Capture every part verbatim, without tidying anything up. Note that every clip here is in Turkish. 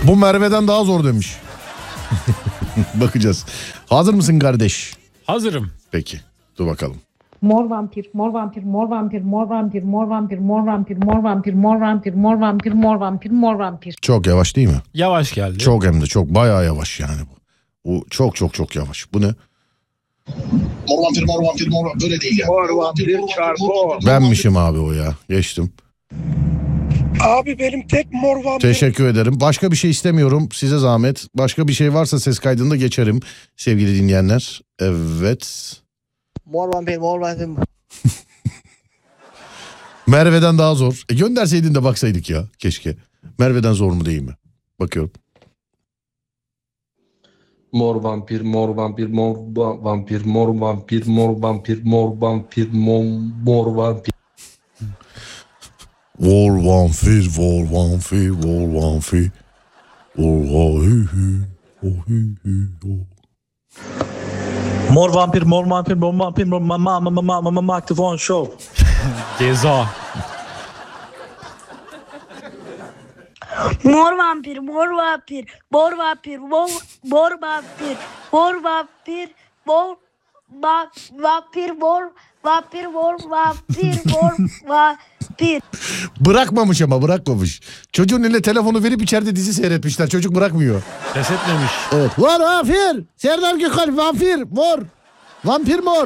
Bu Merve'den daha zor demiş. Bakacağız. Hazır mısın kardeş? Hazırım. Peki. Dur bakalım. Mor vampir, mor vampir, mor vampir, mor vampir, mor vampir, mor vampir, mor vampir, mor vampir, mor vampir, mor vampir, mor vampir. Çok yavaş değil mi? Yavaş geldi. Çok hem de çok bayağı yavaş yani bu. Bu çok çok çok yavaş. Bu ne? Mor vampir, mor vampir, mor vampir. Böyle değil ya. Mor vampir çarpı. Benmişim abi o ya. Geçtim. Abi benim tek mor vampir. Teşekkür ederim. Başka bir şey istemiyorum. Size zahmet. Başka bir şey varsa ses kaydında geçerim sevgili dinleyenler. Evet. Mor vampir, mor vampir. Merve'den daha zor. E gönderseydin de baksaydık ya. Keşke. Merve'den zor mu değil mi? Bakıyorum. Mor vampir, mor vampir, mor va- vampir, mor vampir, mor vampir, mor vampir, mor, mor vampir. War vampir, war vampir, war vampir. Mor vampir, mor vampir, mor vampir, mor mama mama mama mama aktifon show. Ceza. Mor vampir, mor vampir, mor vampir, mor, mor vampir, mor vampir, mor va, vampir, mor vampir, mor vampir, mor vampir. Bırakmamış ama bırakmamış. Çocuğun eline telefonu verip içeride dizi seyretmişler. Çocuk bırakmıyor. Pes etmemiş. Evet. Var vampir. Serdar Gökalp vampir. Mor. Vampir mor.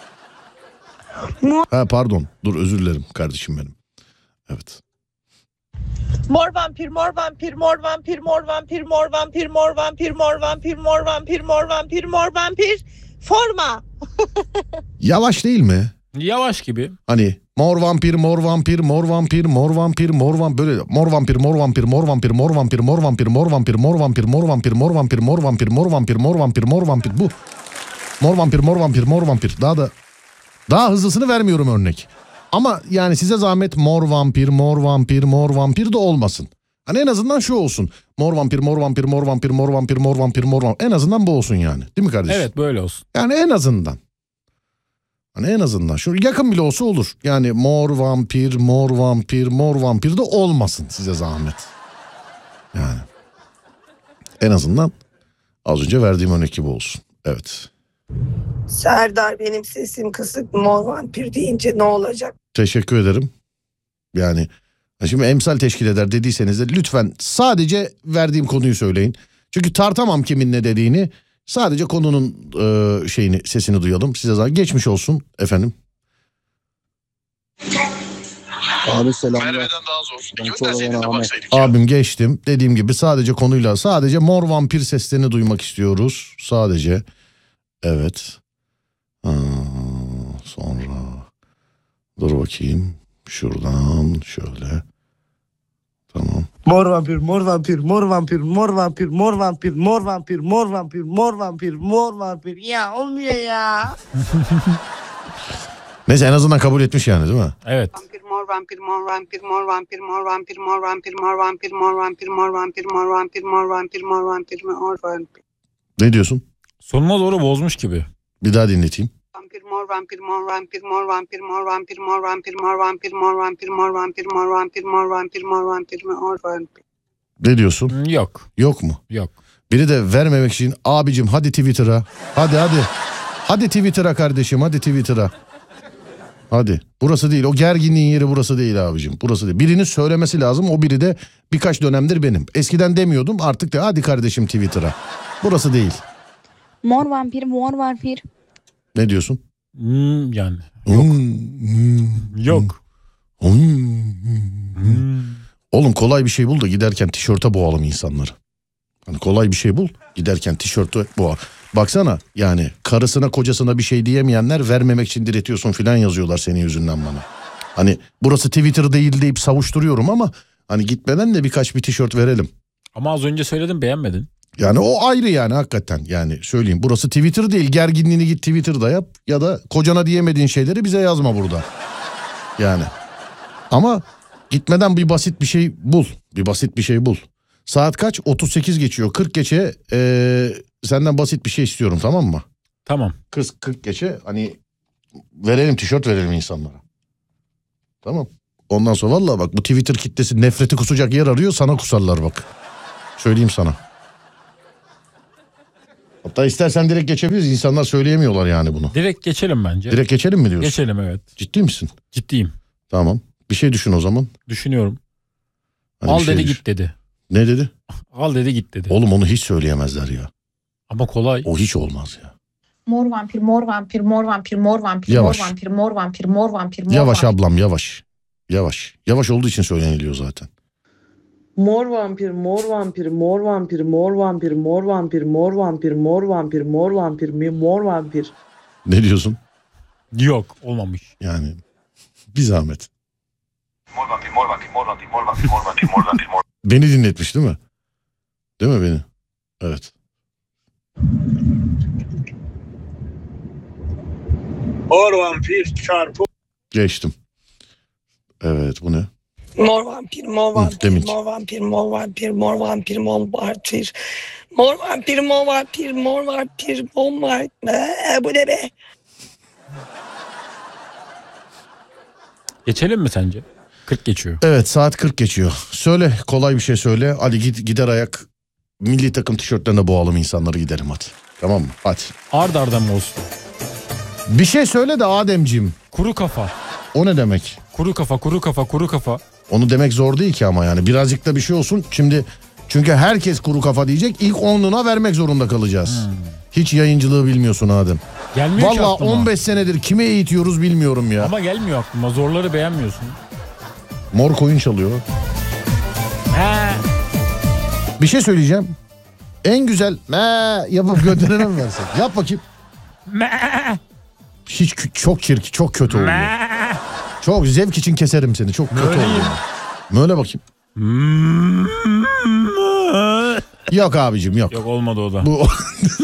Mor. Ha pardon. Dur özür dilerim kardeşim benim. Evet. Mor vampir, mor vampir, mor vampir, mor vampir, mor vampir, mor vampir, mor vampir, mor vampir, mor vampir, mor vampir, forma. Yavaş değil mi? Yavaş gibi. Hani mor vampir, mor vampir, mor vampir, mor vampir, mor vampir, böyle mor vampir, mor vampir, mor vampir, mor vampir, mor vampir, mor vampir, mor vampir, mor vampir, mor vampir, mor vampir, mor vampir, mor vampir, mor vampir, bu. Mor vampir, mor vampir, mor vampir. Daha da daha hızlısını vermiyorum örnek. Ama yani size zahmet mor vampir, mor vampir, mor vampir de olmasın. Hani en azından şu olsun. Mor vampir, mor vampir, mor vampir, mor vampir, mor vampir, mor vampir. En azından bu olsun yani. Değil mi kardeşim? Evet böyle olsun. Yani en azından. Hani en azından. Şu yakın bile olsa olur. Yani mor vampir, mor vampir, mor vampir de olmasın size zahmet. Yani. En azından az önce verdiğim örnek gibi olsun. Evet. Serdar, benim sesim kısık, mor vampir deyince ne olacak? Teşekkür ederim. Yani şimdi emsal teşkil eder dediyseniz de lütfen sadece verdiğim konuyu söyleyin. Çünkü tartamam kimin ne dediğini. Sadece konunun e, şeyini, sesini duyalım. Size zaten geçmiş olsun efendim. Abi selamlar. Merve'den daha zor. Ben Gönderseydin de Çorlu'dan baksaydık ya. Abim geçtim. Dediğim gibi sadece konuyla, sadece mor vampir seslerini duymak istiyoruz. Sadece. Evet. Ha, sonra dur bakayım. Şuradan şöyle. Tamam. Mor vampir, mor vampir, mor vampir, mor vampir, mor vampir, mor vampir, mor vampir, mor vampir, mor vampir. Ya olmuyor ya. Neyse en azından kabul etmiş yani değil mi? Evet. Mor vampir, mor vampir, mor vampir, mor vampir, mor vampir, mor vampir, mor vampir, mor vampir, mor vampir, mor vampir, mor vampir, mor vampir. Ne diyorsun? Sonuna doğru bozmuş gibi. Bir daha dinleteyim. Vampir, mor vampir, mor vampir, mor vampir, mor vampir, mor vampir, mor vampir, mor vampir, mor vampir, mor vampir, mor vampir, mor vampir, mor vampir. Ne diyorsun? Yok. Yok mu? Yok. Biri de vermemek için abicim hadi Twitter'a. Hadi hadi. Hadi Twitter'a kardeşim, hadi Twitter'a. Hadi. Burası değil. O gerginliğin yeri burası değil abicim. Burası değil. Birinin söylemesi lazım. O biri de birkaç dönemdir benim. Eskiden demiyordum. Artık da hadi kardeşim Twitter'a. Burası değil. Mor vampir, mor vampir. Ne diyorsun? Hmm, yani. Yok. Hmm, Yok. hmm, hmm. Oğlum kolay bir şey bul da giderken tişörte boğalım insanları. Hani kolay bir şey bul. Giderken tişörte boğa. Baksana yani karısına kocasına bir şey diyemeyenler vermemek için diretiyorsun filan yazıyorlar senin yüzünden bana. Hani burası Twitter değil deyip savuşturuyorum ama hani gitmeden de birkaç bir tişört verelim. Ama az önce söyledim beğenmedin. Yani o ayrı yani hakikaten yani söyleyeyim. Burası Twitter değil, gerginliğini git Twitter'da yap ya da kocana diyemediğin şeyleri bize yazma burada. Yani ama gitmeden bir basit bir şey bul. Bir basit bir şey bul. Saat kaç? otuz sekiz geçiyor. kırk geçe ee, senden basit bir şey istiyorum, tamam mı? Tamam. kırk, kırk geçe hani verelim, tişört verelim insanlara. Tamam. Ondan sonra vallahi bak bu Twitter kitlesi nefreti kusacak yer arıyor, sana kusarlar bak. Söyleyeyim sana. Hatta istersen direkt geçebiliriz. İnsanlar söyleyemiyorlar yani bunu. Direkt geçelim bence. Direkt geçelim mi diyorsun? Geçelim evet. Ciddi misin? Ciddiyim. Tamam. Bir şey düşün o zaman. Düşünüyorum. Hani Al bir şey dedi düşün. git dedi. Ne dedi? Al dedi git dedi. Oğlum onu hiç söyleyemezler ya. Ama kolay. O hiç olmaz ya. Mor vampir, mor vampir, mor vampir, mor vampir, Yavaş. mor vampir, mor vampir, mor vampir, mor Yavaş vampir. ablam yavaş. Yavaş. Yavaş olduğu için söyleniliyor zaten. Mor vampir, mor vampir, mor vampir, mor vampir, mor vampir, mor vampir, mor vampir, mor vampir, mi- mor vampir. Ne diyorsun? Yok olmamış. Yani bir zahmet. Mor vampir, mor vampir, mor vampir, mor vampir, mor vampir, mor vampir, mor. Beni dinletmiş değil mi? Değil mi beni? Evet. Mor vampir çarpı. Geçtim. Evet bu ne? Mor vampir, mor vampir, demek. mor vampir, mor vampir, mor vampir, mor vampir. Mor vampir, mor vampir, mor vampir, mor vampir. Ee, bu ne be? Geçelim mi sence? kırk geçiyor. Evet saat kırk geçiyor. Söyle kolay bir şey söyle. Hadi git, gider ayak milli takım tişörtlerine boğalım insanları gidelim hadi. Tamam mı? Hadi. Ard arda mı olsun? Bir şey söyle de Ademciğim. Kuru kafa. O ne demek? Kuru kafa, kuru kafa, kuru kafa. Onu demek zor değil ki ama yani. Birazcık da bir şey olsun. Şimdi çünkü herkes kuru kafa diyecek. İlk onluğuna vermek zorunda kalacağız. Hmm. Hiç yayıncılığı bilmiyorsun Adem. Gelmiyor ki Vallahi aklıma. on beş senedir kime eğitiyoruz bilmiyorum ya. Ama gelmiyor aklıma. Zorları beğenmiyorsun. Mor koyun çalıyor. He. Bir şey söyleyeceğim. En güzel me yapıp gönderene mi versek? Yap bakayım. Me. Hiç kü- çok çirkin, çok kötü oldu. Çok zevk için keserim seni. Çok kötü oldu. Böyle bakayım. Yok abicim yok. Yok olmadı o da. Bu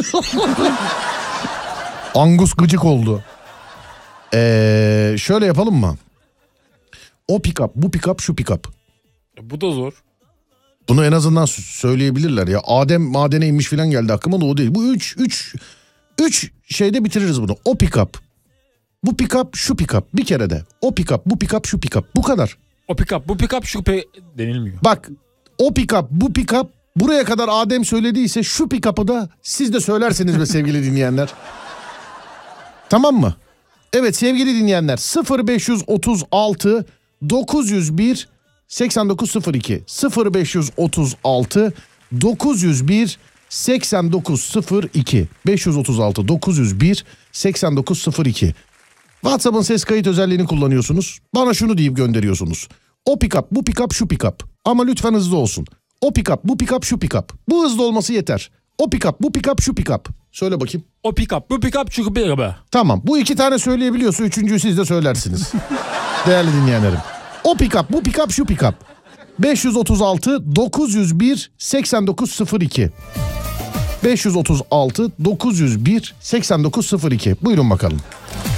Angus gıcık oldu. Ee, şöyle yapalım mı? O pick-up, bu pick-up, şu pick-up. Bu da zor. Bunu en azından söyleyebilirler ya. Adem madene inmiş falan geldi aklıma da o değil. Bu üç, üç, üç şeyde bitiririz bunu. O pick-up, bu pick-up, şu pick-up. Bir kere de. O pick-up, bu pick-up, şu pick-up. Bu kadar. O pick-up, bu pick-up, şu pe denilmiyor. Bak o pick-up, bu pick-up buraya kadar Adem söylediyse şu pick-up'ı da siz de söylersiniz be sevgili dinleyenler. Tamam mı? Evet sevgili dinleyenler sıfır beş otuz altı dokuz yüz bir seksen dokuz sıfır iki sıfır beş otuz altı dokuz yüz bir seksen dokuz sıfır iki beş otuz altı dokuz yüz bir seksen dokuz sıfır iki WhatsApp'ın ses kayıt özelliğini kullanıyorsunuz. Bana şunu deyip gönderiyorsunuz. O pick-up, bu pick-up, şu pick-up. Ama lütfen hızlı olsun. O pick-up, bu pick-up, şu pick-up. Bu hızlı olması yeter. O pick-up, bu pick-up, şu pick-up. Söyle bakayım. O pick-up, bu pick-up, şu pick-up. Tamam. Bu iki tane söyleyebiliyorsa üçüncüyü siz de söylersiniz. Değerli dinleyenlerim. O pick-up, bu pick-up, şu pick-up. beş otuz altı dokuz yüz bir seksen dokuz sıfır iki beş otuz altı dokuz yüz bir seksen dokuz sıfır iki Buyurun bakalım.